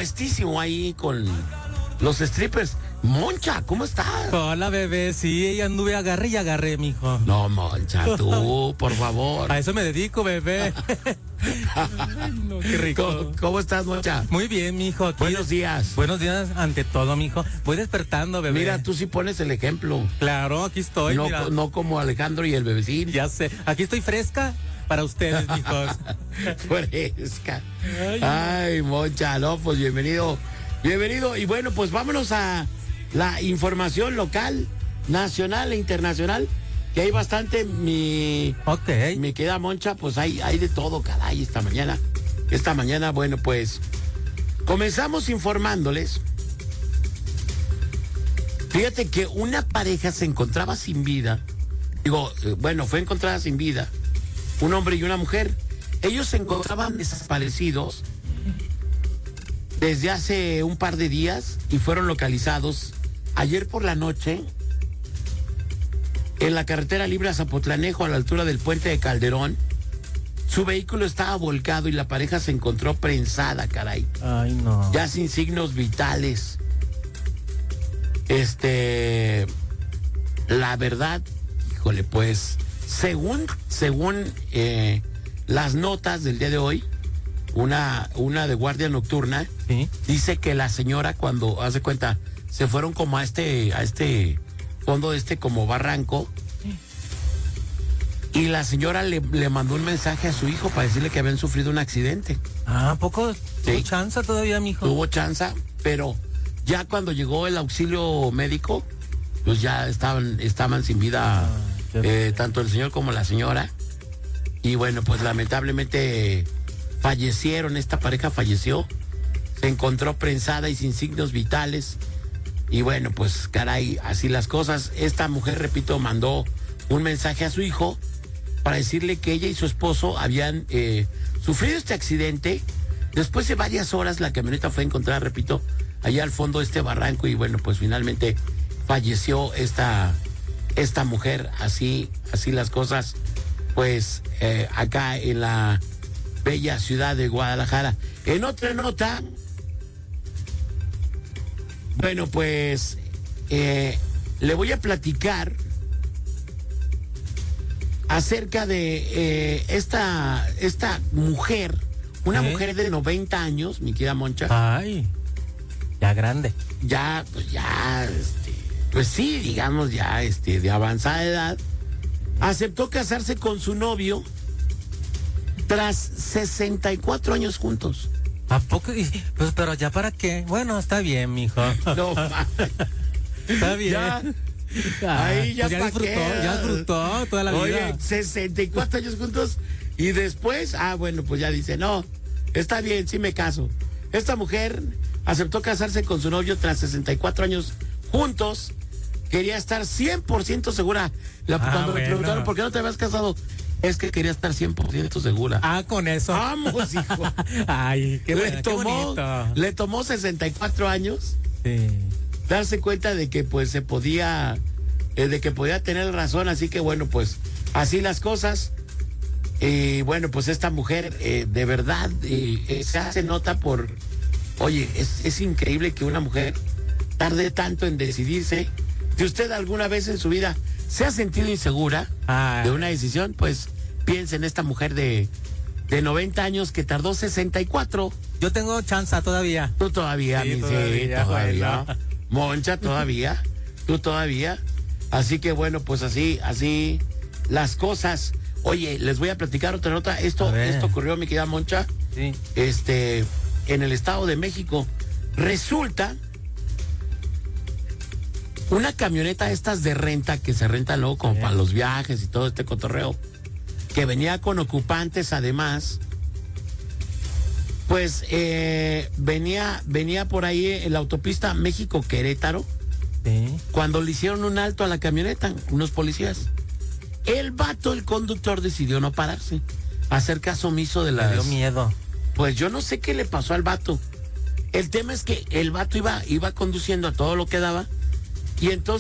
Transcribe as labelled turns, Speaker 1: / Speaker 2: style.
Speaker 1: puestísimo ahí con los strippers. Moncha, ¿cómo estás?
Speaker 2: Hola, bebé. Sí, anduve agarré y agarré, mijo.
Speaker 1: No, Moncha, tú, por favor.
Speaker 2: A eso me dedico, bebé. Ay, no, qué rico.
Speaker 1: ¿Cómo estás, Moncha?
Speaker 2: Muy bien, mijo. Aquí
Speaker 1: Buenos días.
Speaker 2: Buenos días ante todo, mijo. Voy despertando, bebé.
Speaker 1: Mira, tú sí pones el ejemplo.
Speaker 2: Claro, aquí estoy,
Speaker 1: No,
Speaker 2: mira.
Speaker 1: no como Alejandro y el bebecín.
Speaker 2: Ya sé. Aquí estoy fresca para ustedes, mijos.
Speaker 1: Fresca. Ay, Moncha, no, pues bienvenido. Bienvenido. Y bueno, pues vámonos a la información local, nacional e internacional, que hay bastante, mi querida Moncha, pues hay de todo, caray, esta mañana, bueno, pues comenzamos informándoles. Fíjate que una pareja se encontraba sin vida, fue encontrada sin vida, un hombre y una mujer. Ellos se encontraban desaparecidos desde hace un par de días y fueron localizados ayer por la noche en la carretera libre a Zapotlanejo, a la altura del puente de Calderón. Su vehículo estaba volcado y la pareja se encontró prensada, caray.
Speaker 2: Ay, no.
Speaker 1: Ya sin signos vitales. La verdad, híjole, pues, según las notas del día de hoy, una de guardia nocturna,
Speaker 2: ¿sí?
Speaker 1: Dice que la señora, cuando hace cuenta, se fueron como a este fondo de como barranco, y la señora le mandó un mensaje a su hijo para decirle que habían sufrido un accidente.
Speaker 2: Ah, ¿a poco?
Speaker 1: Sí.
Speaker 2: ¿Tuvo chance todavía, mijo?
Speaker 1: Tuvo chance, pero ya cuando llegó el auxilio médico, pues ya estaban sin vida, tanto el señor como la señora. Y bueno, pues lamentablemente fallecieron, esta pareja falleció, se encontró prensada y sin signos vitales. Y bueno, pues caray, así las cosas. Esta mujer, repito, mandó un mensaje a su hijo para decirle que ella y su esposo habían sufrido este accidente. Después de varias horas la camioneta fue encontrada, repito, allá al fondo de este barranco, y bueno, pues finalmente falleció esta mujer. Así las cosas, pues acá en la bella ciudad de Guadalajara. En otra nota, bueno, pues le voy a platicar acerca de esta mujer, una mujer de 90 años, mi querida Moncha.
Speaker 2: Ay, ya grande.
Speaker 1: Ya, pues sí, digamos ya, de avanzada edad, aceptó casarse con su novio tras 64 años juntos.
Speaker 2: ¿A poco? Pues, pero ya para qué. Bueno, está bien, mijo.
Speaker 1: No,
Speaker 2: está bien.
Speaker 1: Ahí ya,
Speaker 2: pues ya disfrutó toda la vida.
Speaker 1: Oye, 64 años juntos y después, bueno, pues ya dice, no, está bien, sí me caso. Esta mujer aceptó casarse con su novio tras 64 años juntos. Quería estar 100% segura. Cuando me preguntaron por qué no te habías casado, es que quería estar 100% segura.
Speaker 2: Con eso.
Speaker 1: Vamos, hijo.
Speaker 2: Ay, qué bonito.
Speaker 1: Le tomó 64 años.
Speaker 2: Sí.
Speaker 1: Darse cuenta de que pues se podía, de que podía tener razón. Así que bueno, pues así las cosas. Y bueno, pues esta mujer de verdad se hace nota por, oye, es increíble que una mujer tarde tanto en decidirse. Si usted alguna vez en su vida se ha sentido insegura de una decisión, pues piense en esta mujer de 90 años que tardó 64.
Speaker 2: Yo tengo chance todavía.
Speaker 1: Tú todavía,
Speaker 2: sí,
Speaker 1: mi
Speaker 2: todavía.
Speaker 1: Bueno. Moncha, todavía. Tú todavía. Así que bueno, pues así las cosas. Oye, les voy a platicar otra nota. Esto ocurrió, mi querida Moncha.
Speaker 2: Sí.
Speaker 1: En el Estado de México. Resulta una camioneta estas de renta, que se rentan luego como para los viajes y todo este cotorreo, que venía con ocupantes además, pues venía por ahí en la autopista México-Querétaro, cuando le hicieron un alto a la camioneta, unos policías. El conductor decidió no pararse, hacer caso omiso de las...
Speaker 2: Me dio miedo.
Speaker 1: Pues yo no sé qué le pasó al vato. El tema es que el vato iba conduciendo a todo lo que daba, y entonces